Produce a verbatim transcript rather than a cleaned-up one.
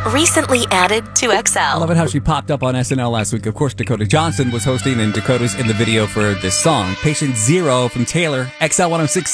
Recently added to I Excel. love it how she popped up on S N L last week. Of course, Dakota Johnson was hosting, and Dakota's in the video for this song. Patient Zero from Taylor, X L one oh six.